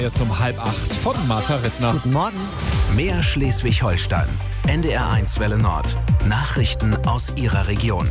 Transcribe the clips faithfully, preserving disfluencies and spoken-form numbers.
Jetzt um halb acht von Martha Rittner. Guten Morgen. Mehr Schleswig-Holstein. N D R eins Welle Nord. Nachrichten aus Ihrer Region.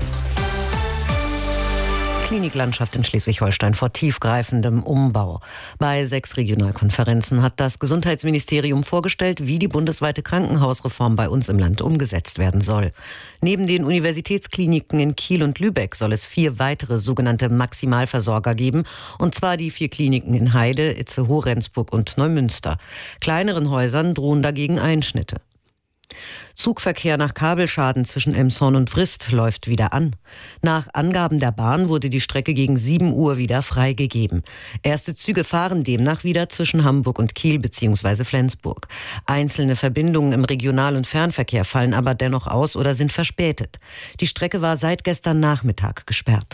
Kliniklandschaft in Schleswig-Holstein vor tiefgreifendem Umbau. Bei sechs Regionalkonferenzen hat das Gesundheitsministerium vorgestellt, wie die bundesweite Krankenhausreform bei uns im Land umgesetzt werden soll. Neben den Universitätskliniken in Kiel und Lübeck soll es vier weitere sogenannte Maximalversorger geben, und zwar die vier Kliniken in Heide, Itzehoe, Rendsburg und Neumünster. Kleineren Häusern drohen dagegen Einschnitte. Zugverkehr nach Kabelschaden zwischen Elmshorn und Vrist läuft wieder an. Nach Angaben der Bahn wurde die Strecke gegen sieben Uhr wieder freigegeben. Erste Züge fahren demnach wieder zwischen Hamburg und Kiel bzw. Flensburg. Einzelne Verbindungen im Regional- und Fernverkehr fallen aber dennoch aus oder sind verspätet. Die Strecke war seit gestern Nachmittag gesperrt.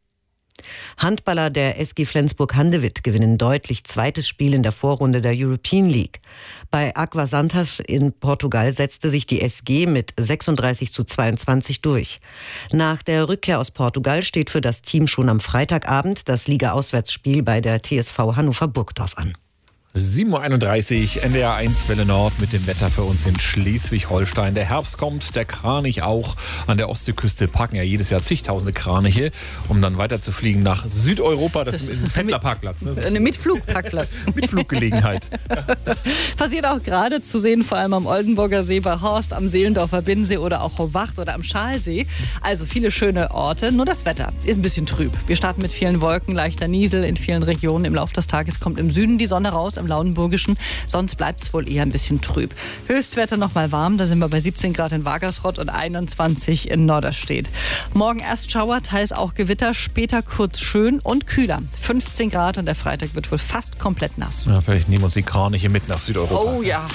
Handballer der S G Flensburg-Handewitt gewinnen deutlich zweites Spiel in der Vorrunde der European League. Bei Águas Santas in Portugal setzte sich die S G mit sechsunddreißig zu zweiundzwanzig durch. Nach der Rückkehr aus Portugal steht für das Team schon am Freitagabend das Liga-Auswärtsspiel bei der T S V Hannover Burgdorf an. sieben Uhr einunddreißig, N D R eins Welle Nord mit dem Wetter für uns in Schleswig-Holstein. Der Herbst kommt, der Kranich auch. An der Ostseeküste parken ja jedes Jahr zigtausende Kraniche, um dann weiter zu fliegen nach Südeuropa. Das, das ist ein Pendlerparkplatz. Ne? Eine Mitflugparkplatz. Mitfluggelegenheit. Passiert auch gerade zu sehen, vor allem am Oldenburger See bei Horst, am Seelendorfer Binnensee oder auch Hohwacht oder am Schalsee. Also viele schöne Orte, nur das Wetter ist ein bisschen trüb. Wir starten mit vielen Wolken, leichter Niesel in vielen Regionen. Im Laufe des Tages kommt im Süden die Sonne raus, im Lauenburgischen. Sonst bleibt es wohl eher ein bisschen trüb. Höchstwerte noch mal warm. Da sind wir bei siebzehn Grad in Wagersrott und einundzwanzig in Norderstedt. Morgen erst Schauer, teils auch Gewitter, später kurz schön und kühler. fünfzehn Grad und der Freitag wird wohl fast komplett nass. Ja, vielleicht nehmen wir uns die Kraniche mit nach Südeuropa. Oh ja.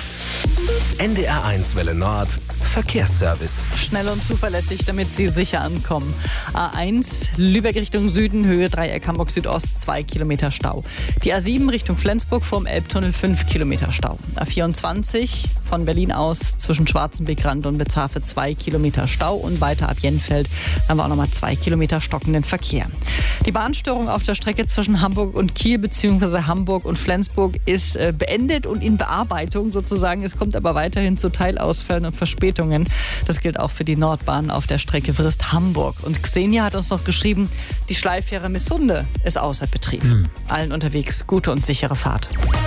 N D R eins Welle Nord. Verkehrsservice. Schnell und zuverlässig, damit Sie sicher ankommen. A eins, Lübeck Richtung Süden, Höhe Dreieck Hamburg Südost, zwei Kilometer Stau. Die A sieben Richtung Flensburg vorm Elbtunnel, fünf Kilometer Stau. A vierundzwanzig von Berlin aus zwischen Schwarzenbeck-Rand und Bezhafe, zwei Kilometer Stau. Und weiter ab Jenfeld haben wir auch nochmal zwei Kilometer stockenden Verkehr. Die Bahnstörung auf der Strecke zwischen Hamburg und Kiel bzw. Hamburg und Flensburg ist äh, beendet und in Bearbeitung sozusagen. Es kommt aber weiterhin zu Teilausfällen und Verspätungen. Das gilt auch für die Nordbahn auf der Strecke Vrist-Hamburg. Und Xenia hat uns noch geschrieben, die Schleiffähre Missunde ist außer Betrieb. Hm. Allen unterwegs gute und sichere Fahrt.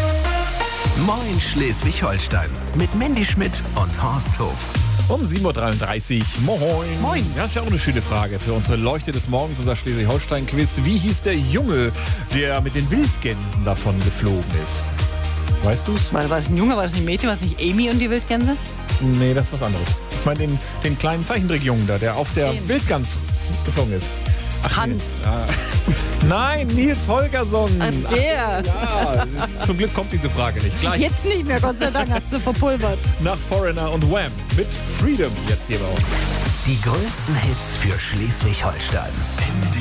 Moin Schleswig-Holstein mit Mandy Schmidt und Horst Hof. Um sieben Uhr dreiunddreißig. Moin. Moin. Ja, das wäre auch eine schöne Frage für unsere Leuchte des Morgens, unser Schleswig-Holstein-Quiz. Wie hieß der Junge, der mit den Wildgänsen davon geflogen ist? Weißt du's? War, war das ein Junge, war das nicht ein Mädchen, war das nicht Amy und die Wildgänse? Nee, das ist was anderes. Ich meine den, den kleinen Zeichentrickjungen da, der auf der den. Wildgans geflogen ist. Ach, Hans. Nee. Ah. Nein, Nils Holgersson. Ach, der. Ach, ja, zum Glück kommt diese Frage nicht. Gleich. Jetzt nicht mehr, Gott sei Dank, hast du verpulvert. Nach Foreigner und Wham mit Freedom jetzt hier bei uns. Die größten Hits für Schleswig-Holstein.